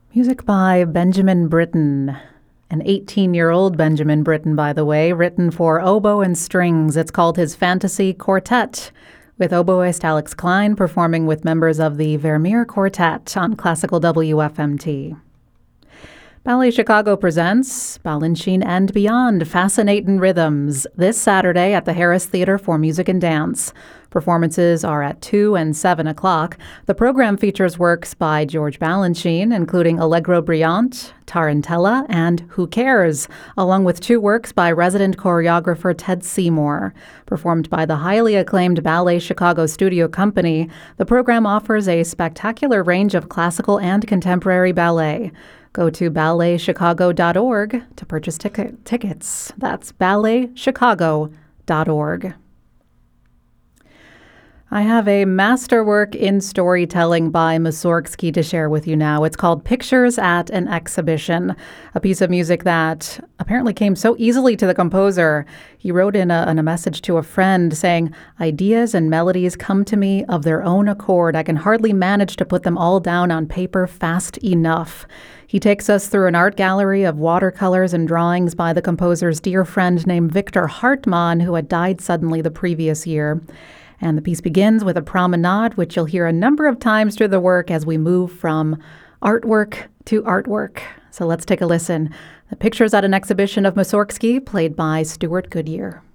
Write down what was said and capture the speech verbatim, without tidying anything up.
Music by Benjamin Britten. An eighteen-year-old Benjamin Britten, by the way, written for oboe and strings. It's called his Fantasy Quartet, with oboist Alex Klein performing with members of the Vermeer Quartet on Classical W F M T. Ballet Chicago presents Balanchine and Beyond, Fascinatin' Rhythms, this Saturday at the Harris Theater for Music and Dance. Performances are at two and seven o'clock. The program features works by George Balanchine, including Allegro Briante, Tarantella, and Who Cares?, along with two works by resident choreographer Ted Seymour. Performed by the highly acclaimed Ballet Chicago Studio Company, the program offers a spectacular range of classical and contemporary ballet. Go to ballet chicago dot org to purchase tic- tickets. That's ballet chicago dot org. I have a masterwork in storytelling by Mussorgsky to share with you now. It's called Pictures at an Exhibition, a piece of music that apparently came so easily to the composer. He wrote in a, in a message to a friend saying, "Ideas and melodies come to me of their own accord. I can hardly manage to put them all down on paper fast enough." He takes us through an art gallery of watercolors and drawings by the composer's dear friend named Victor Hartmann, who had died suddenly the previous year. And the piece begins with a promenade, which you'll hear a number of times through the work as we move from artwork to artwork. So let's take a listen. The Pictures at an Exhibition of Mussorgsky, played by Stuart Goodyear.